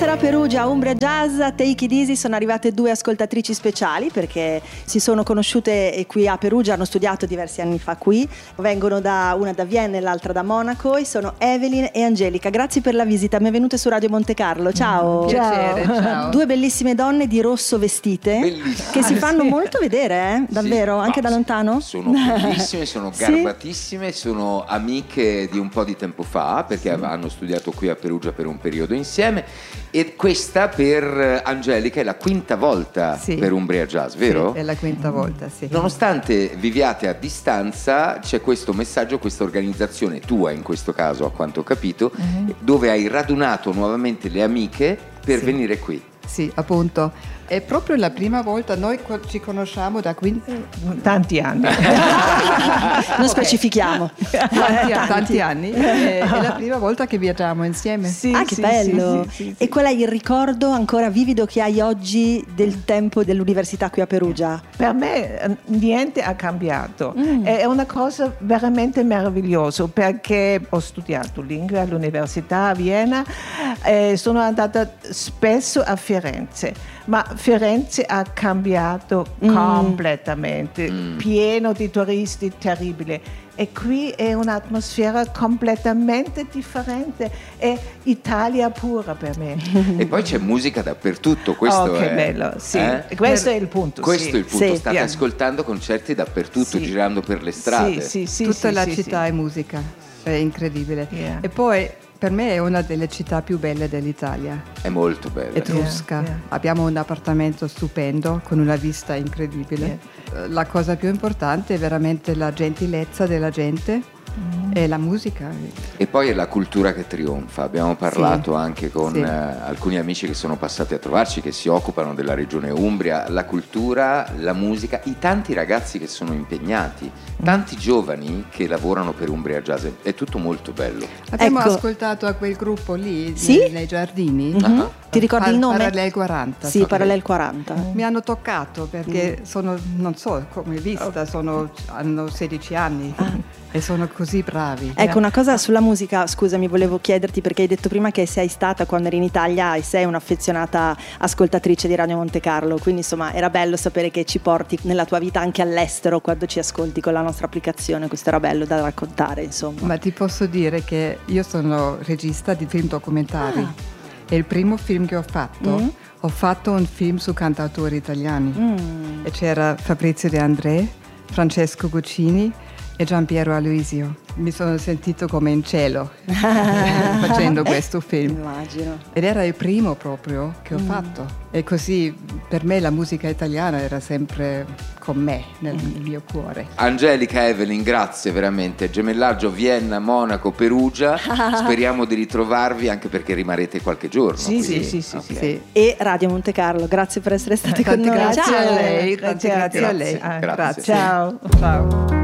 Tra Perugia, Umbria Jazz, Take It Easy sono arrivate due ascoltatrici speciali perché si sono conosciute qui a Perugia, hanno studiato diversi anni fa qui, vengono una da Vienna e l'altra da Monaco e sono Evelyn e Angelica. Grazie per la visita, mi è venute su Radio Monte Carlo. Ciao. Piacere, ciao. Due bellissime donne di rosso vestite. Bellissime. Che si fanno molto vedere, davvero, sì, anche da lontano. Sono bellissime, sono garbatissime, sono amiche di un po' di tempo fa perché hanno studiato qui a Perugia per un periodo insieme. E questa per Angelica è la quinta volta per Umbria Jazz, vero? Sì, è la quinta volta, sì. Nonostante viviate a distanza, c'è questo messaggio, questa organizzazione tua in questo caso, a quanto ho capito, dove hai radunato nuovamente le amiche per venire qui. Sì, appunto. È proprio la prima volta, noi ci conosciamo da tanti anni. Non specifichiamo. Tanti anni. È la prima volta che viaggiamo insieme. Sì, che bello. Sì. E qual è il ricordo ancora vivido che hai oggi del tempo dell'università qui a Perugia? Per me niente ha cambiato. È una cosa veramente meravigliosa perché ho studiato lingue all'università a Vienna e sono andata spesso a Firenze. Ma Firenze ha cambiato completamente, pieno di turisti, terribile. E qui è un'atmosfera completamente differente, è Italia pura per me. E poi c'è musica dappertutto, questo che bello, sì. Questo è il punto. Questo è il punto, Sì. state ascoltando concerti dappertutto, Sì. girando per le strade. Sì, Tutta la sì, città è musica, è incredibile. Yeah. E poi per me è una delle città più belle dell'Italia. È molto bella. Etrusca. Yeah. Abbiamo un appartamento stupendo con una vista incredibile. La cosa più importante è veramente la gentilezza della gente e la musica. E poi è la cultura che trionfa. Abbiamo parlato anche con alcuni amici che sono passati a trovarci, che si occupano della regione Umbria. La cultura, la musica, i tanti ragazzi che sono impegnati, tanti giovani che lavorano per Umbria Jazz. È tutto molto bello. Abbiamo ascoltato a quel gruppo lì nei giardini. Ti ricordi il nome? Parallel 40. Sì, Parallel 40. Mi hanno toccato perché sono, non so come vista, hanno 16 anni e sono così bravi. Ecco, una cosa sulla musica, scusami, volevo chiederti perché hai detto prima che sei stata quando eri in Italia e sei un'affezionata ascoltatrice di Radio Monte Carlo, quindi insomma era bello sapere che ci porti nella tua vita anche all'estero quando ci ascolti con la nostra applicazione, questo era bello da raccontare, insomma. Ma ti posso dire che io sono regista di film documentari e il primo film che ho fatto un film su cantautori italiani e c'era Fabrizio De André, Francesco Guccini e Giampiero Aloisio. Mi sono sentito come in cielo facendo questo film. Immagino. Ed era il primo proprio che ho fatto. E così per me la musica italiana era sempre con me, nel mio cuore. Angelica, Evelyn, grazie veramente. Gemellaggio Vienna, Monaco, Perugia. Speriamo di ritrovarvi anche perché rimarrete qualche giorno. Sì. E Radio Monte Carlo, grazie per essere state con noi. Grazie Ciao. a lei. Grazie a lei. Grazie. Ciao. Ciao.